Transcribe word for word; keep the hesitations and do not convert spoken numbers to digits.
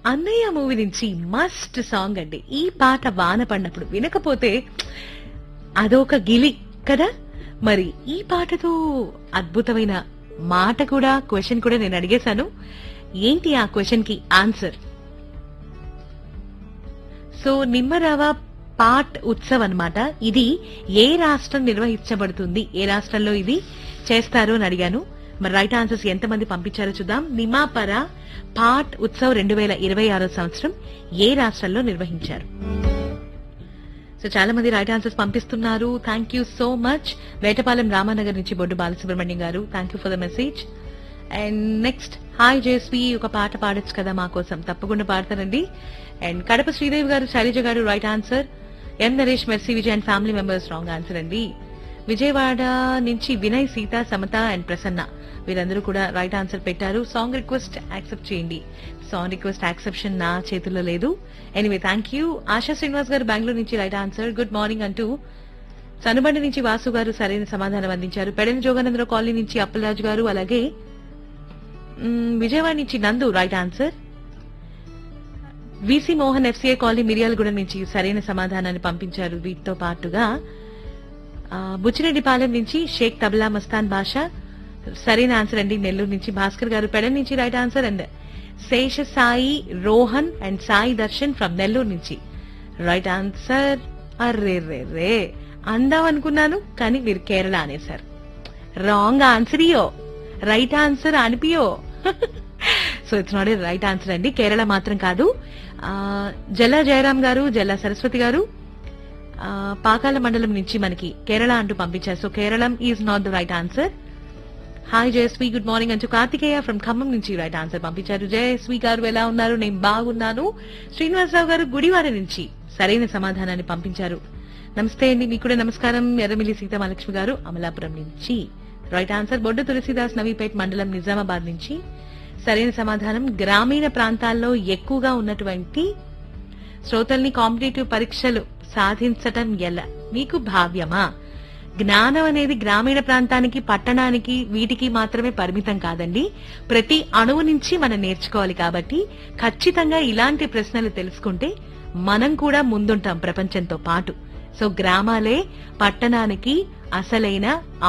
అన్నయ్య మూవీ నుంచి must song అండి. ఈ పాట వాన పడినప్పుడు వినకపోతే అదొక గిలి కదా. మరి ఈ పాటతో అద్భుతమైన మాట కూడా, క్వశ్చన్ కూడా నేను అడిగేశాను. ఏంటి ఆ క్వశ్చన్ కి ఆన్సర్? సో నిమ్మరావ పాట్ ఉత్సవ్ అన్నమాట. ఇది ఏ రాష్ట్రం నిర్వహించబడుతుంది, ఏ రాష్ట్రంలో ఇది చేస్తారు అని అడిగాను. మరి రైట్ ఆన్సర్స్ ఎంతమంది పంపించారో చూద్దాం. నిమాపర పాట్ ఉత్సవ్ రెండు వేల ఇరవై ఆరో సంవత్సరం ఏ రాష్ట్రంలో నిర్వహించారు? సో చాలా మంది రైట్ ఆన్సర్స్ పంపిస్తున్నారు. Thank you so much. Vetapalem Ramanagar నుంచి బొడ్డు బాలసుబ్రహ్మణ్యం గారు, thank you for the message. And next, hi జేస్వి, ఒక పాట పాడొచ్చు కదా మా కోసం? తప్పకుండా పాడతానండి. అండ్ కడప శ్రీదేవి గారు, శైలజ గారు right answer. N Naresh, mercy Vijay and family members wrong answer అండి. విజయవాడ నుంచి వినయ్, సీత, సమత అండ్ ప్రసన్న వీరందరూ కూడా రైట్ ఆన్సర్ పెట్టారు. సాంగ్ రిక్వెస్ట్ యాక్సెప్ట్ చేయండి. సాంగ్ రిక్వెస్ట్ యాక్సెప్షన్ నా చేతుల్లో లేదు. Anyway thank you. ASHA Srinivas గారు బెంగళూరు నుంచి రైట్ ఆన్సర్. గుడ్ మార్నింగ్ అంటూ సనుబండి నుంచి వాసు గారు సరైన సమాధానం అందించారు. పెడని జోగానందరావు కాలనీ నుంచి అప్పలరాజు గారు, అలాగే విజయవాడ నుంచి నందు right answer. VC Mohan FCA colony Miryalaguda నుంచి సరైన సమాధానాన్ని పంపించారు. వీటితో పాటుగా బుచ్చిరెడ్డిపాలెం నుంచి షేక్ తబలా మస్తాన్ బాషా సరైన ఆన్సర్ అండి. నెల్లూరు నుంచి భాస్కర్ గారు పెడన్ నుంచి right answer. And Shesha Sai Rohan and Sai Darshan from Nellore నుంచి రైట్ ఆన్సర్. అర్రే రే రే అందాం అనుకున్నాను కానీ మీరు కేరళ అనేసారు. రాంగ్ ఆన్సర్ ఇయో, right answer అనిపియో. So it's not a right answer అండి. కేరళ మాత్రం కాదు. జల్లా జయరాం గారు, జల్లా సరస్వతి గారు పాకాల మండలం నుంచి మనకి కేరళ అంటూ పంపించారు. So Keralam is not the right answer. Hi Jayashree, good morning అంటూ కార్తికేయ ఫ్రమ్ ఖమ్మం నుంచి రైట్ ఆన్సర్ పంపించారు. జయశ్రీ గారు ఎలా ఉన్నారు? నేను బాగున్నాను. శ్రీనివాసరావు గారు గుడివాడ నుంచి సరైన సమాధానాన్ని పంపించారు. నమస్తే అండి, మీకు కూడా నమస్కారం. ఎర్రమిల్లి సీతామహాలక్ష్మి గారు అమలాపురం నుంచి రైట్ ఆన్సర్. బొడ్డు తులసిదాస్ నవీపేట్ మండలం నిజామాబాద్ నుంచి సరైన సమాధానం. గ్రామీణ ప్రాంతాల్లో ఎక్కువగా ఉన్నటువంటి శ్రోతల్ని కాంపిటేటివ్ పరీక్షలు సాధించటం ఎలా మీకు భావ్యమా? జ్ఞానం అనేది గ్రామీణ ప్రాంతానికి, పట్టణానికి, వీటికి మాత్రమే పరిమితం కాదండి. ప్రతి అణువు నుంచి మనం నేర్చుకోవాలి. కాబట్టి ఖచ్చితంగా ఇలాంటి ప్రశ్నలు తెలుసుకుంటే మనం కూడా ముందుంటాం ప్రపంచంతో పాటు. సో గ్రామాలే పట్టణానికి అసలైన